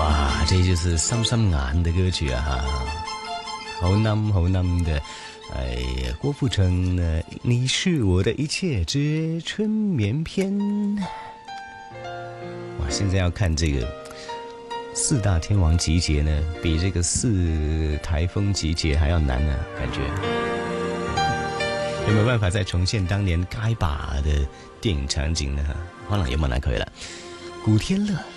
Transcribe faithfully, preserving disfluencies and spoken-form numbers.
哇，这就是深深眼的歌曲啊，好冧好冧的。哎呀，郭富城呢？你是我的一切之春眠篇。哇，现在要看这个四大天王集结呢，比这个四台风集结还要难呢、啊，感觉。有没有办法再重现当年该把的电影场景呢？可能有冇難佢啦。古天樂。